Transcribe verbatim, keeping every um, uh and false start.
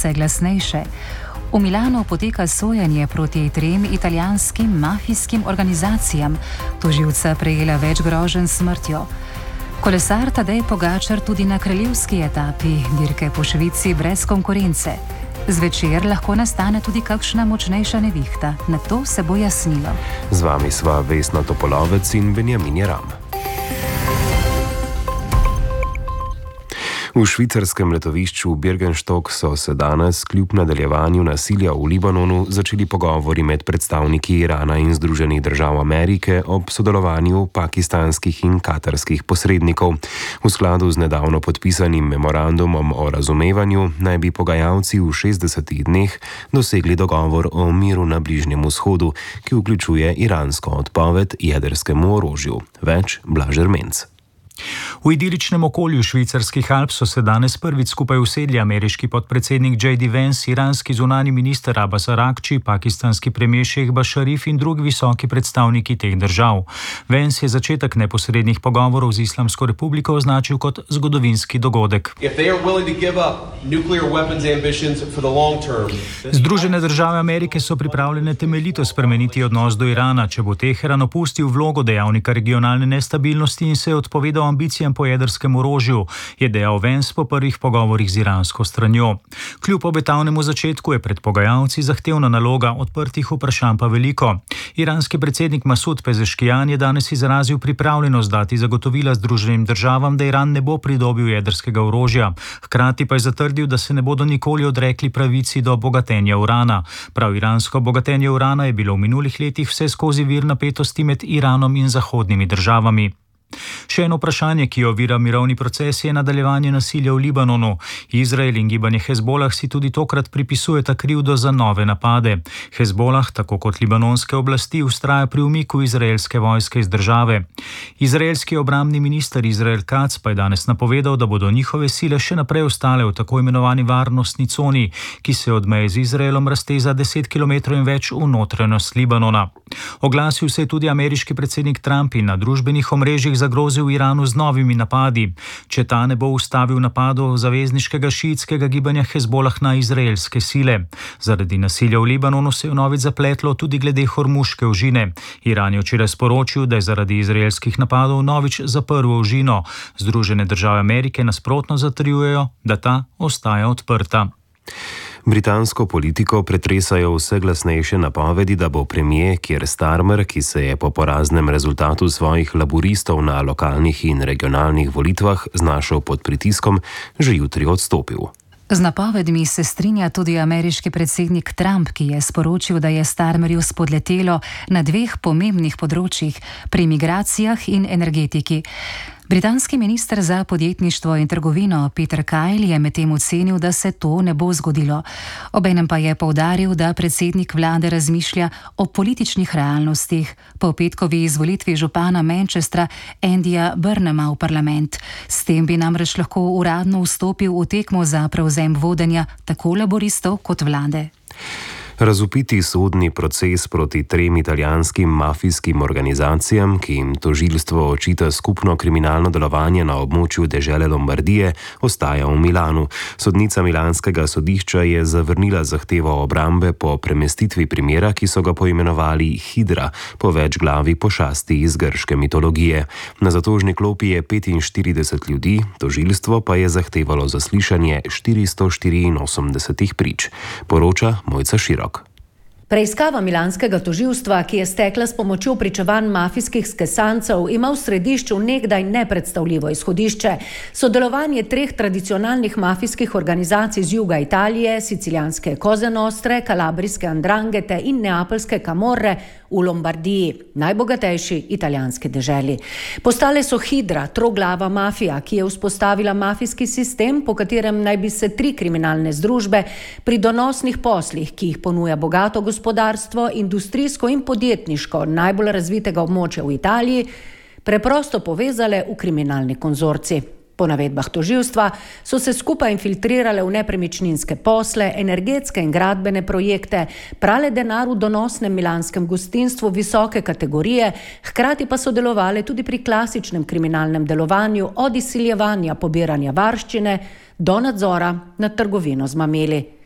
vse glasnejše. V Milanu poteka sojenje proti trem italijanskim mafijskim organizacijam. Tožilca prejela več groženj s smrtjo. Kolesar Tadej Pogačar tudi na kraljevski etapi dirke po Švici brez konkurence. Zvečer lahko nastane tudi kakšna močnejša nevihta. Na to se bo jasnilo. Z vami sva Vesna Topolovec in Benjamin Jeram. V švicarskem letovišču Birkenstock so se danes kljub nadaljevanju nasilja v Libanonu začeli pogovori med predstavniki Irana in Združenih držav Amerike ob sodelovanju pakistanskih in katarskih posrednikov. V skladu z nedavno podpisanim memorandumom o razumevanju naj bi pogajalci v šestdesetih dneh dosegli dogovor o miru na Bližnjem vzhodu, ki vključuje iransko odpoved jedrskemu orožju. Več Blaž Ermenc. V idiličnem okolju švicarskih Alp so se danes prvič skupaj usedli ameriški podpredsednik J D Vance, iranski zunani minister Abbas Araghči, pakistanski premijer Šehbaz Šarif in drugi visoki predstavniki teh držav. Vance je začetek neposrednih pogovorov z Islamsko republiko označil kot zgodovinski dogodek. Združene države Amerike so pripravljene temeljito spremeniti odnos do Irana, če bo Teheran opustil vlogo dejavnika regionalne nestabilnosti in se odpovedal ambicijam po jedrskem orožju, je dejal Vance po prvih pogovorih z iransko stranjo. Kljub obetavnemu začetku je pred pogajalci zahtevna naloga, odprtih vprašanj pa veliko. Iranski predsednik Masud Pezeškijan je danes izrazil pripravljenost dati zagotovila Združenim državam, da Iran ne bo pridobil jedrskega orožja. Hkrati pa je zatrdil, da se ne bodo nikoli odrekli pravici do bogatenja urana. Prav iransko bogatenje urana je bilo v minulih letih vse skozi vir napetosti med Iranom in zahodnimi državami. Še eno vprašanje, ki ovira mirovni proces, je nadaljevanje nasilja v Libanonu. Izrael in gibanje Hezbolah si tudi tokrat pripisujeta krivdo za nove napade. Hezbolah, tako kot libanonske oblasti, vztraja pri umiku izraelske vojske iz države. Izraelski obrambni minister Izrael Katz pa je danes napovedal, da bodo njihove sile še naprej ostale v tako imenovani varnostni coni, ki se od meje z Izraelom razteza deset kilometrov in več v notranjost Libanona. Oglasil se je tudi ameriški predsednik Trump in na družbenih omrežjih zagrozil Iranu z novimi napadi, če ta ne bo ustavil napadov zavezniškega šiitskega gibanja Hezbolah na izraelske sile. Zaradi nasilja v Libanonu se je vnovič zapletlo tudi glede Hormuške ožine. Iran je včeraj sporočil, da je zaradi izraelskih napadov vnovič zaprl ožino. Združene države Amerike nasprotno zatrjujejo, da ta ostaja odprta. Britansko politiko pretresajo vse glasnejše napovedi, da bo premier Keir Starmer, ki se je po poraznem rezultatu svojih laburistov na lokalnih in regionalnih volitvah znašel pod pritiskom, že jutri odstopil. Z napovedmi se strinja tudi ameriški predsednik Trump, ki je sporočil, da je Starmerju spodletelo na dveh pomembnih področjih, pri migracijah in energetiki. Britanski minister za podjetništvo in trgovino Peter Kyle je medtem ocenil, da se to ne bo zgodilo. Obenem pa je poudaril, da predsednik vlade razmišlja o političnih realnostih po petkovi izvolitvi župana Manchestra Andyja Burnhama v parlament. S tem bi namreč lahko uradno vstopil v tekmo za prevzem vodenja tako laboristov kot vlade. Razvpiti sodni proces proti trem italijanskim mafijskim organizacijam, ki jim tožilstvo očita skupno kriminalno delovanje na območju dežele Lombardije, ostaja v Milanu. Sodnica milanskega sodišča je zavrnila zahtevo obrambe po premestitvi primera, ki so ga poimenovali Hidra, po večglavi pošasti iz grške mitologije. Na zatožni klopi je petinštirideset ljudi, tožilstvo pa je zahtevalo zaslišanje štiristo štiriinosemdeset prič. Poroča Mojca Širok. Preiskava milanskega tožilstva, ki je stekla s pomočjo pričevanj mafijskih skesancev, ima v središču nekdaj nepredstavljivo izhodišče. Sodelovanje treh tradicionalnih mafijskih organizacij z juga Italije, sicilijanske Cosa Nostre, kalabrijske Andrangete in neapeljske Camorre v Lombardiji, najbogatejši italijanski deželi. Postale so Hidra, troglava mafija, ki je vzpostavila mafijski sistem, po katerem naj bi se tri kriminalne združbe pri donosnih poslih, ki jih ponuja bogato gospodarstvo, gospodarstvo, industrijsko in podjetniško najbolj razvitega območja v Italiji, preprosto povezale v kriminalni konzorcij. Po navedbah tožilstva so se skupaj infiltrirale v nepremičninske posle, energetske in gradbene projekte, prale denar v donosnem milanskem gostinstvu visoke kategorije, hkrati pa sodelovale tudi pri klasičnem kriminalnem delovanju od izsiljevanja pobiranja varščine do nadzora nad trgovino z mamili.